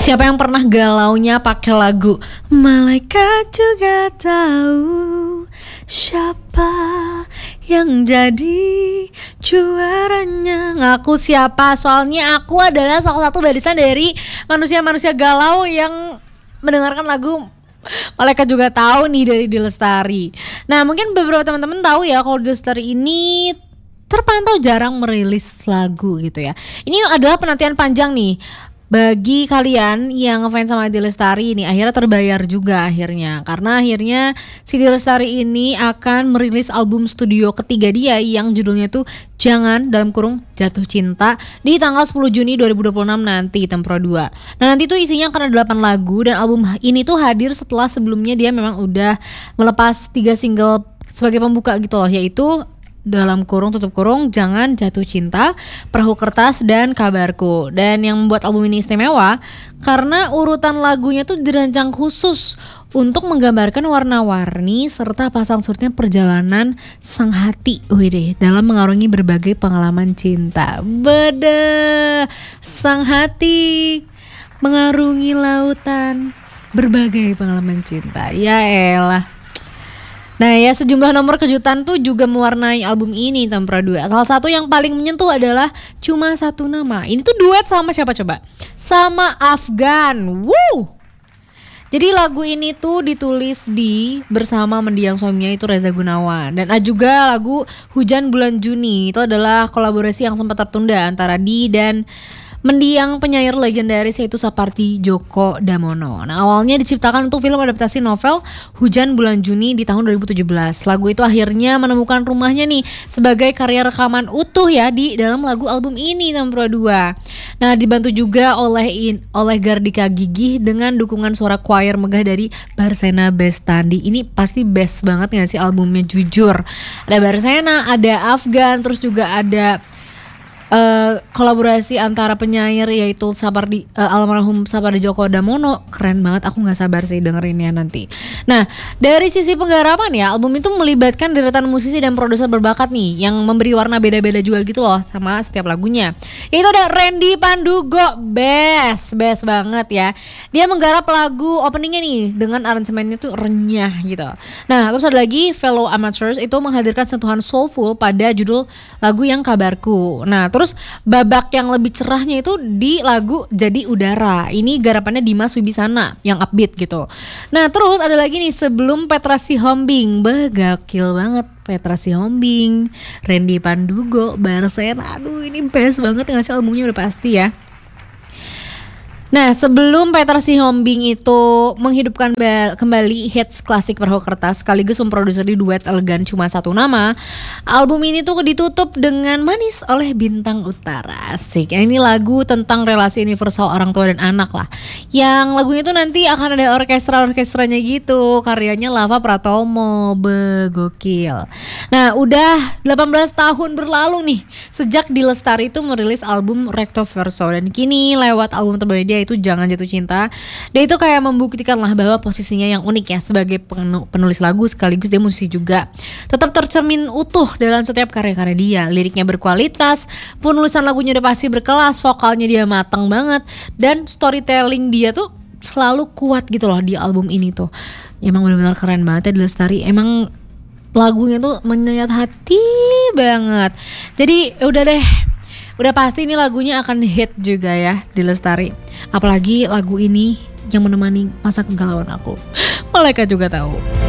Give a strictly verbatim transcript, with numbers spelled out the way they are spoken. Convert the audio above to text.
Siapa yang pernah galaunya pakai lagu Malaikat juga tahu siapa yang jadi juaranya. Ngaku siapa? Soalnya aku adalah salah satu barisan dari manusia-manusia galau yang mendengarkan lagu Malaikat juga tahu nih dari D. Lestari. Nah, mungkin beberapa teman-teman tahu ya kalau D. Lestari ini terpantau jarang merilis lagu gitu ya. Ini adalah penantian panjang nih bagi kalian yang ngefans sama D. Lestari ini. Akhirnya terbayar juga akhirnya, karena akhirnya si D. Lestari ini akan merilis album studio ketiga dia yang judulnya tuh Jangan dalam kurung Jatuh Cinta di tanggal sepuluh Juni dua ribu dua puluh enam nanti, Tempro dua. Nah, nanti tuh isinya akan ada delapan lagu, dan album ini tuh hadir setelah sebelumnya dia memang udah melepas tiga single sebagai pembuka gitu loh, yaitu dalam kurung tutup kurung, Jangan, Jatuh Cinta, Perahu Kertas, dan Kabarku. Dan yang membuat album ini istimewa karena urutan lagunya tuh dirancang khusus untuk menggambarkan warna-warni serta pasang surutnya perjalanan sang hati, wih dalam mengarungi berbagai pengalaman cinta. Beda sang hati mengarungi lautan berbagai pengalaman cinta. Ya elah. Nah ya, sejumlah nomor kejutan tuh juga mewarnai album ini, Tempro dua. Salah satu yang paling menyentuh adalah Cuma Satu Nama. Ini tuh duet sama siapa coba? Sama Afgan. Woo! Jadi lagu ini tuh ditulis di bersama mendiang suaminya itu Reza Gunawan. Dan ada juga lagu Hujan Bulan Juni. Itu adalah kolaborasi yang sempat tertunda antara Di dan mendiang penyair legendaris yaitu Sapardi Djoko Damono. Nah, awalnya diciptakan untuk film adaptasi novel Hujan Bulan Juni di tahun dua ribu tujuh belas. Lagu itu akhirnya menemukan rumahnya nih sebagai karya rekaman utuh ya di dalam lagu album ini, Tempro dua. Nah, dibantu juga oleh in, oleh Gardika Gigih dengan dukungan suara choir megah dari Barsena Bestandi. Ini pasti best banget gak sih albumnya, jujur. Ada Barsena, ada Afgan, terus juga ada Uh, kolaborasi antara penyair yaitu Sapardi uh, almarhum Sapardi Djoko Damono. Keren banget, aku nggak sabar sih dengerinnya nanti. Nah, dari sisi penggarapan ya, album itu melibatkan deretan musisi dan produser berbakat nih yang memberi warna beda-beda juga gitu loh sama setiap lagunya. Yaitu ada Randy Pandugo, best best banget ya. Dia menggarap lagu openingnya nih dengan aransemennya tuh renyah gitu. Nah, terus ada lagi Fellow Amateurs, itu menghadirkan sentuhan soulful pada judul lagu yang Kabarku. Nah, terus babak yang lebih cerahnya itu di lagu Jadi Udara. Ini garapannya Dimas Wibisana yang upbeat gitu. Nah, terus ada lagi nih Sebelum Petra Sihombing. Bah, gokil banget Petra Sihombing, Randy Pandugo, Barsena. Aduh, ini best banget nggak sih albumnya, udah pasti ya. Nah, sebelum Petra Sihombing itu menghidupkan kembali hits klasik Perahu Kertas sekaligus memproduksi duet elegan Cuma Satu Nama, album ini tuh ditutup dengan Manis oleh Bintang Utara. Asik. Ini lagu tentang relasi universal orang tua dan anak lah. Yang lagunya tuh nanti akan ada orkestra-orkestranya gitu. Karyanya Lava Pratomo. Begokil. Nah, udah delapan belas tahun berlalu nih sejak D. Lestari itu merilis album Recto Verso, dan kini lewat album terbaru dia itu Jangan Jatuh Cinta, dia itu kayak membuktikan lah bahwa posisinya yang unik ya sebagai penulis lagu sekaligus dia musisi juga tetap tercermin utuh dalam setiap karya-karya dia. Liriknya berkualitas, penulisan lagunya udah pasti berkelas, vokalnya dia matang banget, dan storytelling dia tuh selalu kuat gitu loh di album ini tuh. Emang benar-benar keren banget ya D. Lestari. Emang lagunya tuh menyayat hati banget. Jadi udah deh, udah pasti ini lagunya akan hit juga ya D. Lestari. Apalagi lagu ini yang menemani masa kegalauan aku. Malaikat Juga Tahu.